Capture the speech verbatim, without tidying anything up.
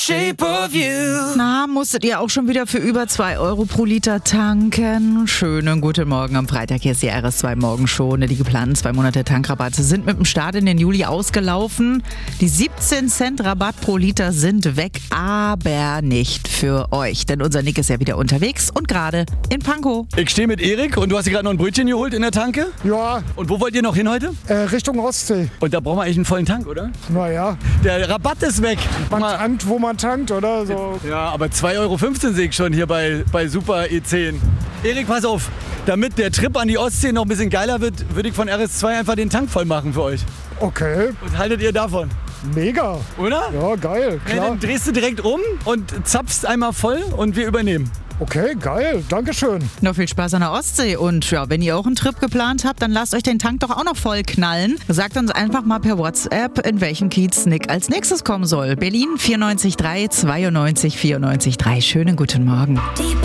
Shape of you. Na, musstet ihr auch schon wieder für über zwei Euro pro Liter tanken? Schönen guten Morgen am Freitag. Hier ist die R S zwei Morgenshow. Die geplanten zwei Monate Tankrabatte sind mit dem Start in den Juli ausgelaufen. Die siebzehn Cent Rabatt pro Liter sind weg, aber nicht für euch. Denn unser Nick ist ja wieder unterwegs und gerade in Pankow. Ich stehe mit Erik und du hast dir gerade noch ein Brötchen geholt in der Tanke. Ja, Und wo wollt ihr noch hin heute? äh, Richtung Ostsee. Und da brauchen wir eigentlich einen vollen Tank, oder? Naja, Der Rabatt ist weg. man Mal- tankt, wo man tankt, oder? So. Ja, aber zwei Euro fünfzehn sehe ich schon hier bei, bei Super E zehn. Erik, pass auf. Damit der Trip an die Ostsee noch ein bisschen geiler wird, würde ich von R S zwei einfach den Tank voll machen für euch. Okay, Was haltet ihr davon? mega. Oder? Ja, geil, Ja, klar. dann drehst du direkt um und zapfst einmal voll und wir übernehmen. Okay, geil, Dankeschön. Noch viel Spaß an der Ostsee und ja, wenn ihr auch einen Trip geplant habt, dann lasst euch den Tank doch auch noch voll knallen. Sagt uns einfach mal per WhatsApp, in welchen Kiez Nick als nächstes kommen soll. Berlin vierundneunzig drei zweiundneunzig vierundneunzig drei. Schönen guten Morgen.